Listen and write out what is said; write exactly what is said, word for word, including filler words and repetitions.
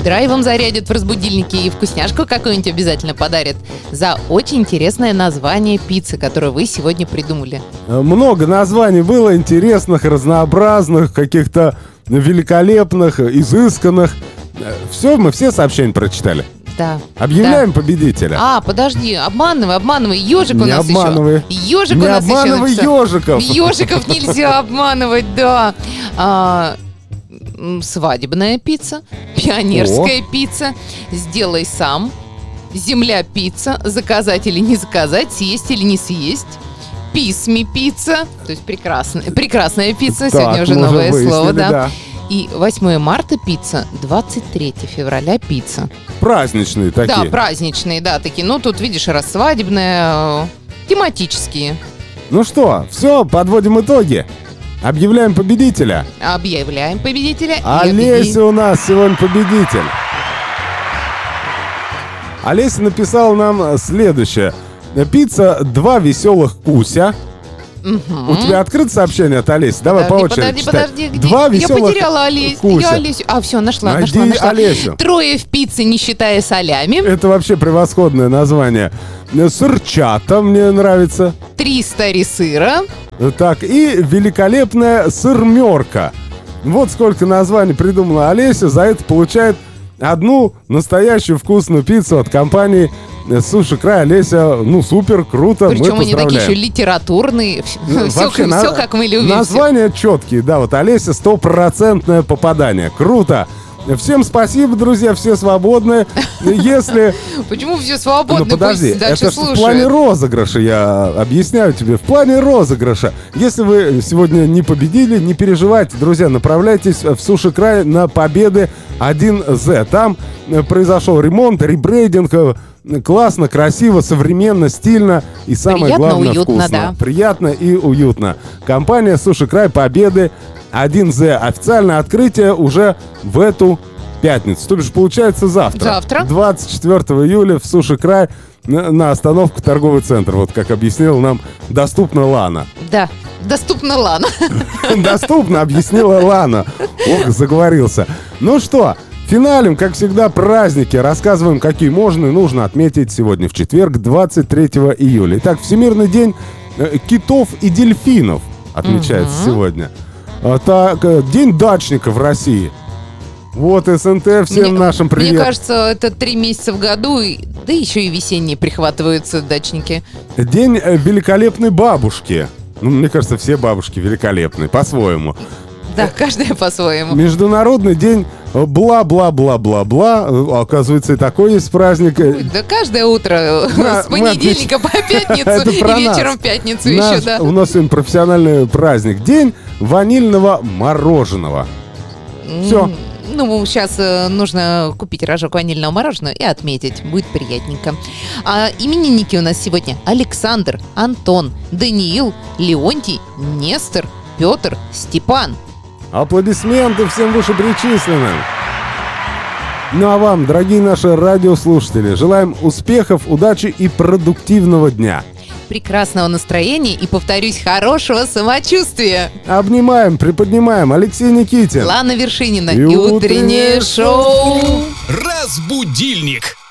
драйвом зарядят в разбудильнике и вкусняшку какую-нибудь обязательно подарят за очень интересное название пиццы, которую вы сегодня придумали. Много названий было интересных, разнообразных, каких-то великолепных, изысканных. Все, мы все сообщения прочитали. Да. Объявляем да. победителя. А, подожди, обманывай, обманывай. Ежик у Не нас обманывай. еще. Ежик Не у нас обманывай еще написал. ежиков. Ежиков нельзя обманывать, да. А, свадебная пицца, пионерская О. пицца, сделай сам, земля пицца, заказать или не заказать, съесть или не съесть. Писми пицца, то есть прекрасная, прекрасная пицца, так, сегодня уже новое уже слово, да. да. И восьмое марта пицца, двадцать третьего февраля пицца. Праздничные такие. Да, праздничные, да, такие. Ну, тут, видишь, рассвадебные, тематические. Ну что, все, подводим итоги. Объявляем победителя. Объявляем победителя. Олеся у нас сегодня победитель. Олеся написала нам следующее. Пицца «Два веселых Куся». Угу. У тебя открыто сообщение от Олеси? Давай подожди, по очереди подожди, читай. подожди, где? Два Я веселых потеряла Олесю. Куся. Я Олесю. А, все, нашла, Найди нашла, нашла. Олесю. Трое в пицце, не считая солями. Это вообще превосходное название. Сырчата мне нравится. Три стари сыра. Так, и великолепная сырмерка. Вот сколько названий придумала Олеся. За это получает одну настоящую вкусную пиццу от компании «Суши Край». Олеся, ну супер, круто, причем мы они такие еще литературные. Ну, все, все на... как мы любим. Названия все четкие, да, вот Олеся стопроцентное попадание. Круто. Всем спасибо, друзья, все свободны. Если... Почему все свободны? Ну подожди, это же в плане розыгрыша, я объясняю тебе, в плане розыгрыша. Если вы сегодня не победили, не переживайте, друзья, направляйтесь в Суши Край на Победы один зет. Там произошел ремонт, ребрейдинг, классно, красиво, современно, стильно и самое приятно, главное, уютно, вкусно. Да. Приятно и уютно. Компания Суши Край Победы один зет. Официальное открытие уже в эту пятницу. То бишь, получается, завтра. Завтра. двадцать четвёртого июля в Суши Край на, на остановку торговый центр. Вот как объяснила нам доступно Лана. Да, доступно Лана. Доступно, объяснила Лана. Ох, заговорился. Ну что, финалем, как всегда, праздники. Рассказываем, какие можно и нужно отметить сегодня, в четверг, двадцать третьего июля. Итак, Всемирный день китов и дельфинов отмечается угу. сегодня. Так, День дачника в России. Вот СНТ, всем мне, нашим привет. Мне кажется, это три месяца в году, да еще и весенние прихватываются дачники. День великолепной бабушки. Ну, мне кажется, все бабушки великолепны, по-своему. Да, каждая по-своему. Международный день бла-бла-бла-бла-бла. Оказывается, и такой есть праздник. Ой, да каждое утро да, с понедельника по пятницу и вечером в пятницу еще, да. У нас сегодня профессиональный праздник. День ванильного мороженого. Все. Ну, сейчас э, нужно купить рожок ванильного мороженого и отметить. Будет приятненько. А именинники у нас сегодня: Александр, Антон, Даниил, Леонтий, Нестор, Петр, Степан. Аплодисменты всем вышеперечисленным. Ну а вам, дорогие наши радиослушатели, желаем успехов, удачи и продуктивного дня. Прекрасного настроения и, повторюсь, хорошего самочувствия. Обнимаем, приподнимаем. Алексей Никитин, Лана Вершинина и, и утреннее шоу. Разбудильник.